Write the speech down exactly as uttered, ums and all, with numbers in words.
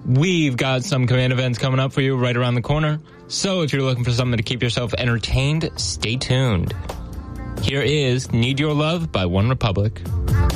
We've got some Command events coming up for you right around the corner. So if you're looking for something to keep yourself entertained, stay tuned. Here is Need Your Love by One Republic.